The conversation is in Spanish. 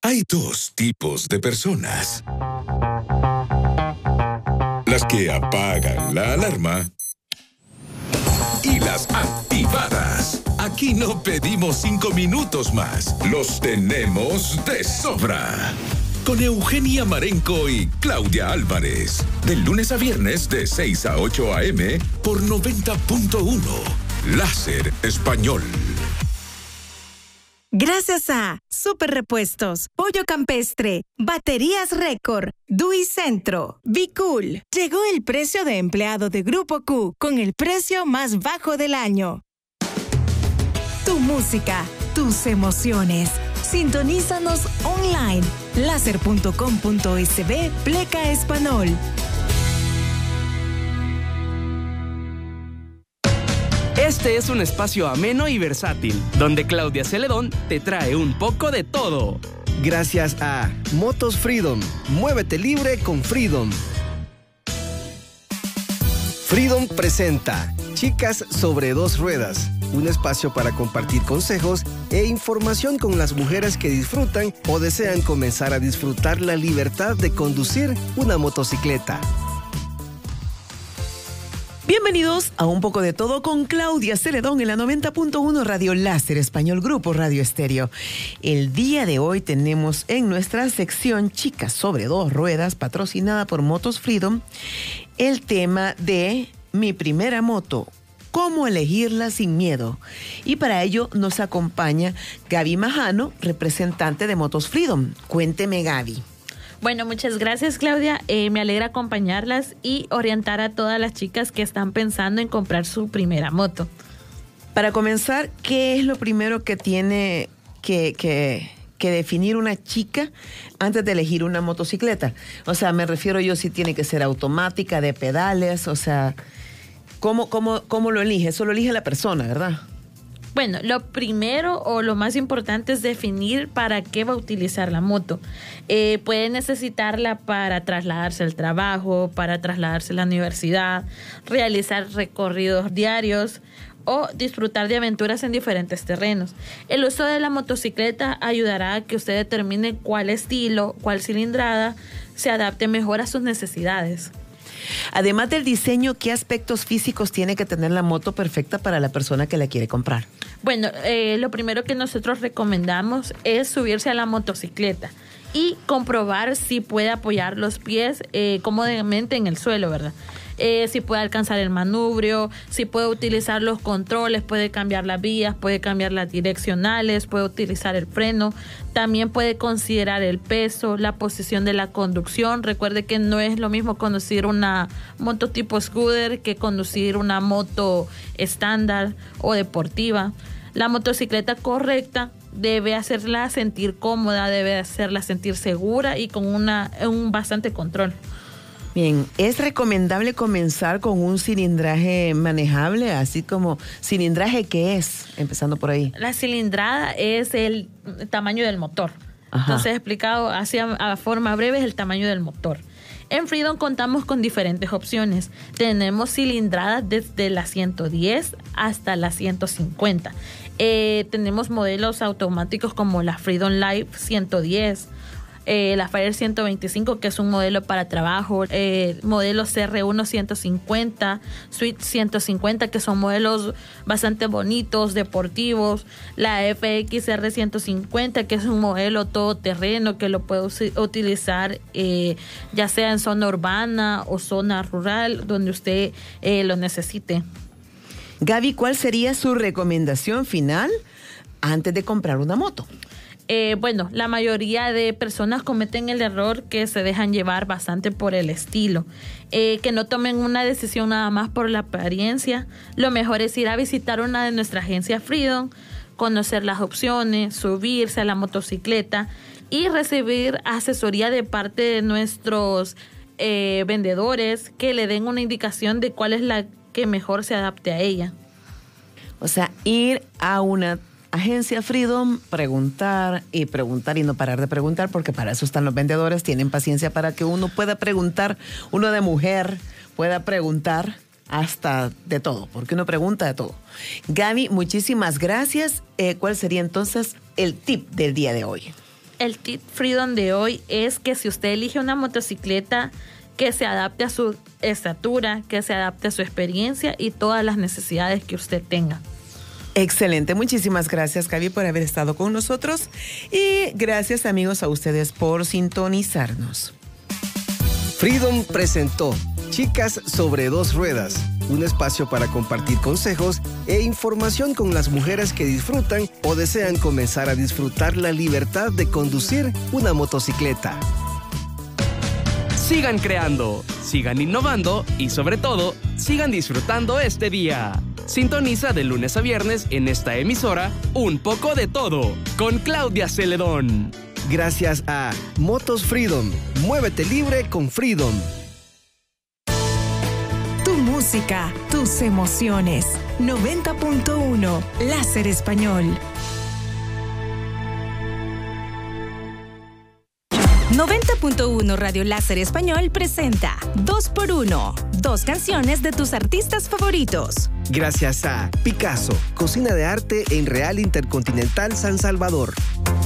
Hay dos tipos de personas. Las que apagan la alarma y las activadas. Aquí no pedimos 5 minutos más. Los tenemos de sobra. Con Eugenia Marenco y Claudia Álvarez. De lunes a viernes de 6 a 8 a.m. por 90.1. Láser Español. Gracias a Super Repuestos, Pollo Campestre, Baterías Récord, Dui Centro, Bicool. Llegó el precio de empleado de Grupo Q con el precio más bajo del año. Tu música, tus emociones. Sintonízanos online. Láser.com.sb Pleca Español. Este es un espacio ameno y versátil, donde Claudia Celedón te trae un poco de todo. Gracias a Motos Freedom. Muévete libre con Freedom. Freedom presenta Chicas sobre dos ruedas, un espacio para compartir consejos e información con las mujeres que disfrutan o desean comenzar a disfrutar la libertad de conducir una motocicleta. Bienvenidos a Un Poco de Todo con Claudia Celedón en la 90.1 Radio Láser Español, Grupo Radio Estéreo. El día de hoy tenemos en nuestra sección Chicas sobre dos ruedas, patrocinada por Motos Freedom, el tema de Mi primera moto, cómo elegirla sin miedo. Y para ello nos acompaña Gaby Majano, representante de Motos Freedom. Cuénteme, Gaby. Bueno, muchas gracias, Claudia. Me alegra acompañarlas y orientar a todas las chicas que están pensando en comprar su primera moto. Para comenzar, ¿qué es lo primero que tiene que definir una chica antes de elegir una motocicleta? O sea, me refiero yo si tiene que ser automática, de pedales, o sea, ¿cómo lo elige? Eso lo elige la persona, ¿verdad? Bueno, lo primero o lo más importante es definir para qué va a utilizar la moto. Puede necesitarla para trasladarse al trabajo, para trasladarse a la universidad, realizar recorridos diarios o disfrutar de aventuras en diferentes terrenos. El uso de la motocicleta ayudará a que usted determine cuál estilo, cuál cilindrada se adapte mejor a sus necesidades. Además del diseño, ¿qué aspectos físicos tiene que tener la moto perfecta para la persona que la quiere comprar? Bueno, lo primero que nosotros recomendamos es subirse a la motocicleta y comprobar si puede apoyar los pies cómodamente en el suelo, ¿verdad? Si puede alcanzar el manubrio, si puede utilizar los controles, puede cambiar las vías, puede cambiar las direccionales, puede utilizar el freno. También puede considerar el peso, la posición de la conducción. Recuerde que no es lo mismo conducir una moto tipo scooter que conducir una moto estándar o deportiva. La motocicleta correcta debe hacerla sentir cómoda, debe hacerla sentir segura y con un bastante control. Bien, ¿es recomendable comenzar con un cilindraje manejable? Así como, ¿cilindraje qué es? Empezando por ahí. La cilindrada es el tamaño del motor. Ajá. Entonces, explicado así a forma breve, es el tamaño del motor. En Freedom contamos con diferentes opciones. Tenemos cilindradas desde la 110 hasta la 150. Tenemos modelos automáticos como la Freedom Life 110, la Fire 125, que es un modelo para trabajo, modelos CR1 150, Suite 150, que son modelos bastante bonitos, deportivos, la FXR 150, que es un modelo todoterreno que lo puede utilizar ya sea en zona urbana o zona rural, donde usted lo necesite. Gaby, ¿cuál sería su recomendación final antes de comprar una moto? Bueno, la mayoría de personas cometen el error que se dejan llevar bastante por el estilo, que no tomen una decisión nada más por la apariencia. Lo mejor es ir a visitar una de nuestras agencias Freedom, conocer las opciones, subirse a la motocicleta y recibir asesoría de parte de nuestros vendedores que le den una indicación de cuál es la que mejor se adapte a ella. O sea, ir a una agencia Freedom, preguntar y no parar de preguntar, porque para eso están los vendedores, tienen paciencia para que uno pueda preguntar, uno de mujer pueda preguntar hasta de todo, porque uno pregunta de todo. Gaby, muchísimas gracias. ¿Cuál sería entonces el tip del día de hoy? el tip Freedom de hoy es que si usted elige una motocicleta que se adapte a su estatura, que se adapte a su experiencia y todas las necesidades que usted tenga. Excelente, muchísimas gracias, Gaby, por haber estado con nosotros y gracias, amigos, a ustedes por sintonizarnos. Freedom presentó Chicas sobre dos ruedas, un espacio para compartir consejos e información con las mujeres que disfrutan o desean comenzar a disfrutar la libertad de conducir una motocicleta. Sigan creando, sigan innovando y sobre todo, sigan disfrutando este día. Sintoniza de lunes a viernes en esta emisora Un poco de todo con Claudia Celedón. Gracias a Motos Freedom. Muévete libre con Freedom. Tu música, tus emociones. 90.1 Láser Español. 90.1 Radio Láser Español presenta 2x1. 2 canciones de tus artistas favoritos. Gracias a Picasso, cocina de arte en Real Intercontinental San Salvador.